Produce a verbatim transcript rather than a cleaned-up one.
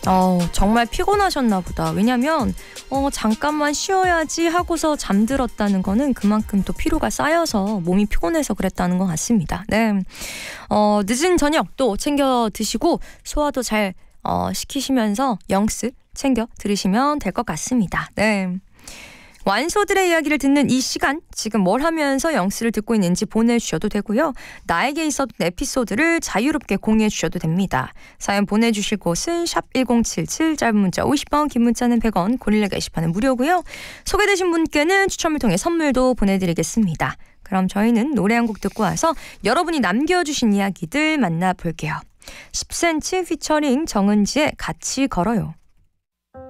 어, 정말 피곤하셨나 보다. 왜냐면 어, 잠깐만 쉬어야지 하고서 잠들었다는 거는 그만큼 또 피로가 쌓여서 몸이 피곤해서 그랬다는 것 같습니다. 네, 어, 늦은 저녁도 챙겨 드시고 소화도 잘 어, 시키시면서 영습 챙겨 들으시면 될 것 같습니다. 네. 완소들의 이야기를 듣는 이 시간, 지금 뭘 하면서 영스를 듣고 있는지 보내주셔도 되고요. 나에게 있었던 에피소드를 자유롭게 공유해 주셔도 됩니다. 사연 보내주실 곳은 샵 일공칠칠, 짧은 문자 오십 원, 긴 문자는 백 원, 고릴라 게시판은 무료고요. 소개되신 분께는 추첨을 통해 선물도 보내드리겠습니다. 그럼 저희는 노래 한 곡 듣고 와서 여러분이 남겨주신 이야기들 만나볼게요. 십 센티미터 피처링 정은지의 같이 걸어요.